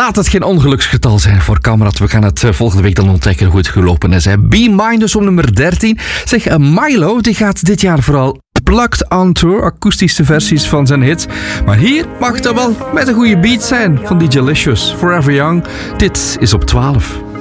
Laat het geen ongeluksgetal zijn voor Kamrat. We gaan het volgende week dan ontdekken hoe het gelopen is. Be Mine dus op nummer 13. Zeg, Milo die gaat dit jaar vooral plucked on tour, akoestische versies van zijn hits. Maar hier mag het dan wel met een goede beat zijn van DJ Licious. Forever Young. Dit is op 12.